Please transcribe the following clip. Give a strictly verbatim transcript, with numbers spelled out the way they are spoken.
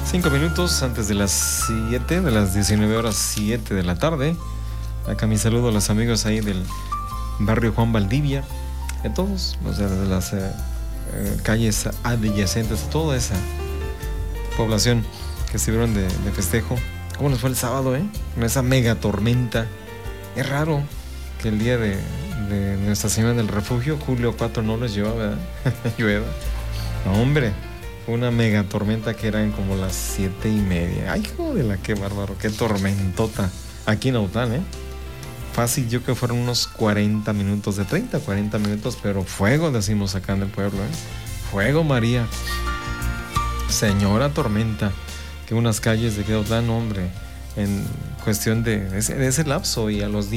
Cinco minutos antes de las siete, de las diecinueve horas siete de la tarde. Acá mi saludo a los amigos ahí del barrio Juan Valdivia, de todos, o sea, de las eh, eh, calles adyacentes, toda esa población que estuvieron de, de festejo. ¿Cómo nos fue el sábado, eh? Con esa mega tormenta. Es raro que el día de, de Nuestra Señora del Refugio, julio cuatro, no les llevaba, ¿verdad? Llueva. No, hombre. Una mega tormenta que eran como las siete y media. Ay, joder, qué bárbaro, qué tormentota. Aquí en Autlán, ¿eh? Fácil, yo creo que fueron unos cuarenta minutos, de treinta a cuarenta minutos, pero fuego decimos acá en el pueblo, ¿eh? Fuego, María. Señora tormenta. Que unas calles de Autlán, hombre, en cuestión de ese, de ese lapso y a los